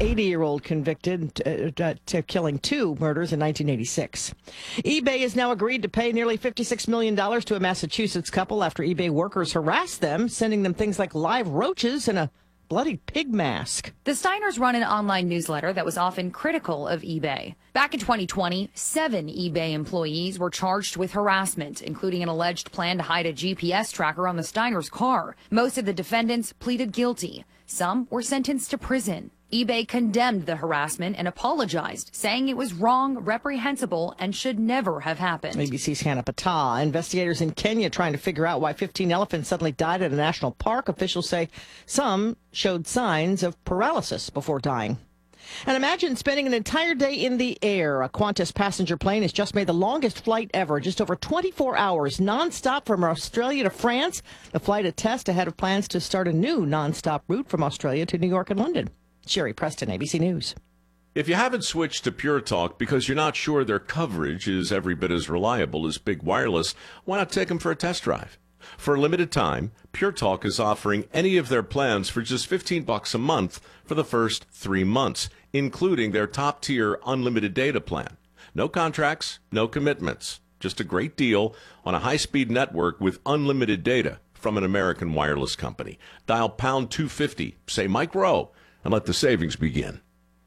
80-year-old convicted to killing 2 murders in 1986. eBay has now agreed to pay nearly $56 million to a Massachusetts couple after eBay workers harassed them, sending them things like live roaches and a bloody pig mask. The Steiners run an online newsletter that was often critical of eBay. Back in 2020, 7 eBay employees were charged with harassment, including an alleged plan to hide a GPS tracker on the Steiners' car. Most of the defendants pleaded guilty. Some were sentenced to prison. eBay condemned the harassment and apologized, saying it was wrong, reprehensible, and should never have happened. ABC's Hannah Patah. Investigators in Kenya trying to figure out why 15 elephants suddenly died at a national park. Officials say some showed signs of paralysis before dying. And imagine spending an entire day in the air. A Qantas passenger plane has just made the longest flight ever, just over 24 hours, nonstop from Australia to France. The flight a test ahead of plans to start a new nonstop route from Australia to New York and London. Sherry Preston, ABC News. If you haven't switched to Pure Talk because you're not sure their coverage is every bit as reliable as Big Wireless, why not take them for a test drive? For a limited time, Pure Talk is offering any of their plans for just $15 a month for the first 3 months, including their top-tier unlimited data plan. No contracts, no commitments, just a great deal on a high-speed network with unlimited data from an American wireless company. Dial pound 250, say Mike Rowe, and let the savings begin.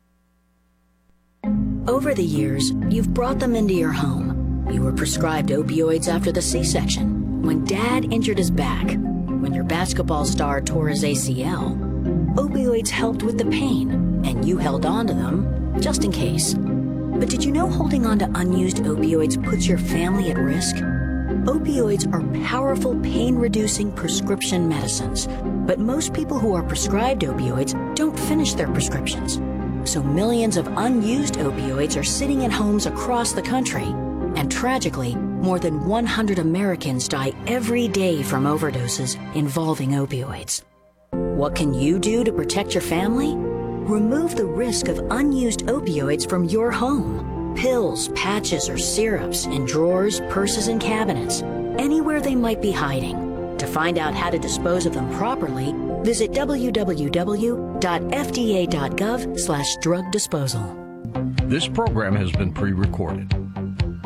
Over the years, you've brought them into your home. You were prescribed opioids after the C-section, when Dad injured his back, when your basketball star tore his ACL. Opioids helped with the pain, and you held on to them just in case. But did you know holding on to unused opioids puts your family at risk? Opioids are powerful pain-reducing prescription medicines, but most people who are prescribed opioids don't finish their prescriptions. So millions of unused opioids are sitting in homes across the country. And tragically, more than 100 Americans die every day from overdoses involving opioids. What can you do to protect your family? Remove the risk of unused opioids from your home. Pills, patches, or syrups in drawers, purses, and cabinets, anywhere they might be hiding. To find out how to dispose of them properly, visit www.fda.gov/drug disposal. This program has been pre-recorded.